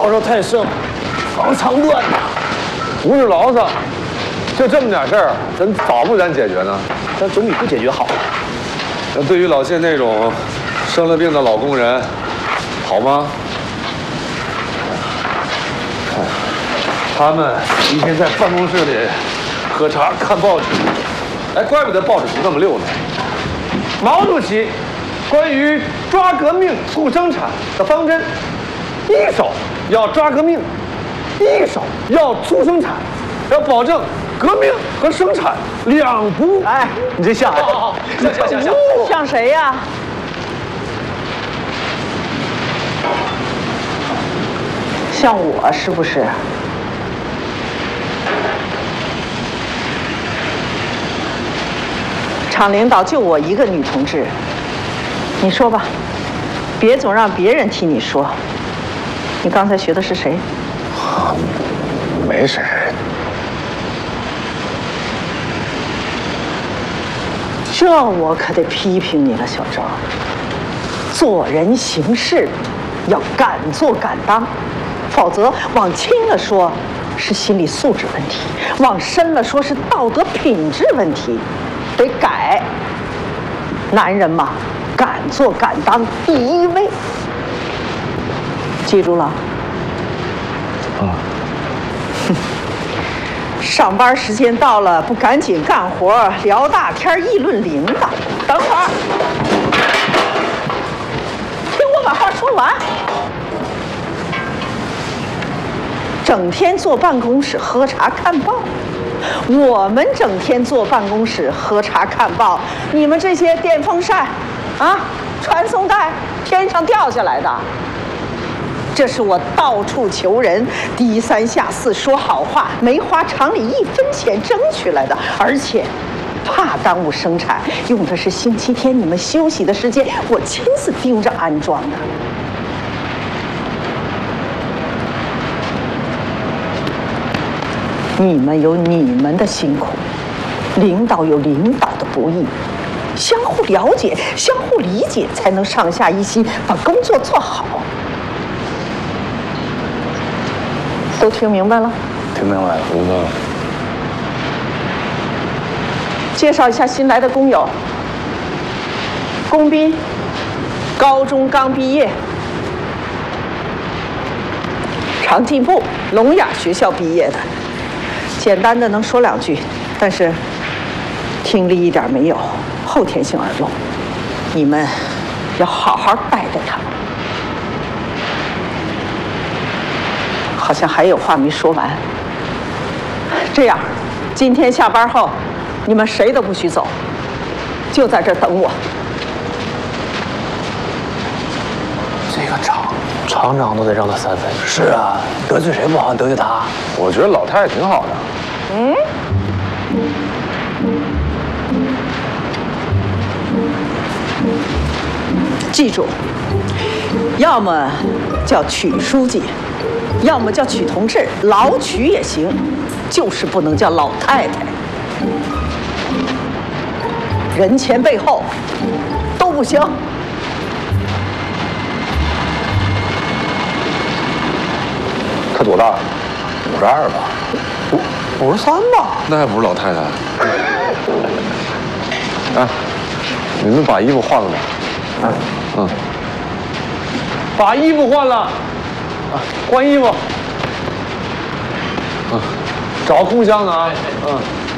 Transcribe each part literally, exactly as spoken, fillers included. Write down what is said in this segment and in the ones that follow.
老少太盛，防肠乱呐。 不是牢骚，就这么点事儿，咱早不咱解决呢？ 但总比不解决好。 那对于老谢那种生了病的老工人，好吗？他们一天在办公室里喝茶看报纸，哎，怪不得报纸不那么溜呢。毛主席关于抓革命促生产的方针，一手要抓革命，一手要促生产，要保证革命和生产两不。 哎，你这像？ 好好，像像像像。 像谁呀？像我是不是？厂领导就我一个女同志，你说吧，别总让别人替你说。你刚才学的是谁？ 啊，没谁。 这我可得批评你了，小赵。做人行事要敢做敢当，否则往轻了说是心理素质问题，往深了说是道德品质问题，得改。男人嘛，敢做敢当第一位，记住了。 啊。 上班时间到了，不赶紧干活，聊大天议论领导。等会儿，听我把话说完。整天坐办公室喝茶看报，我们整天坐办公室喝茶看报，你们这些电风扇，啊，传送带，天上掉下来的。这是我到处求人，低三下四说好话，没花厂里一分钱争取来的，而且怕耽误生产，用的是星期天你们休息的时间，我亲自盯着安装的。你们有你们的辛苦，领导有领导的不易，相互了解、相互理解，才能上下一心，把工作做好。都听明白了？ 听明白了，明白了。 介绍一下新来的工友。龚斌，高中刚毕业，常进步，聋哑学校毕业的，简单的能说两句，但是听力一点没有，后天性耳聋，你们要好好带带他。好像还有话没说完。这样，今天下班后，你们谁都不许走，就在这儿等我。 这个厂厂长都得让他三分。是啊，得罪谁不好，得罪他。 我觉得老太太挺好的。 嗯。记住，要么叫曲书记。要么叫曲同志，老曲也行，就是不能叫老太太。人前背后都不行。 他多大？五十二吧？ 五五十三吧？ 那还不是老太太？哎，你们把衣服换了吗？嗯嗯。 把衣服换了。啊，换衣服。 嗯，找空箱子啊。嗯。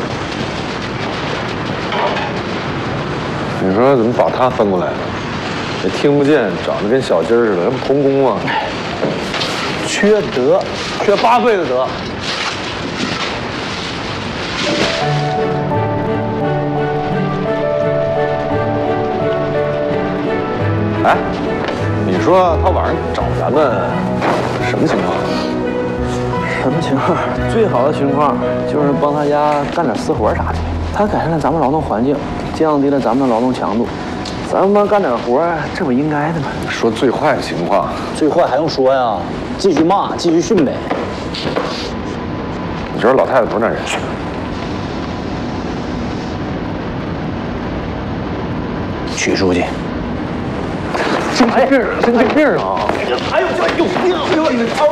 你说怎么把他分过来呢？也听不见，长得跟小鸡儿似的，那不童工吗？ 缺德，缺八倍的德。 哎，你说他晚上找咱们什么情况？ 什么情况？最好的情况就是帮他家干点私活啥的。他改善了咱们劳动环境，降低了咱们的劳动强度，咱们帮干点活，这不应该的吗？ 说最坏的情况， 最坏还用说呀？继续骂，继续训呗。 你知道老太太多难忍？ 曲书记。 神经病，神经病啊！ 还有这有病！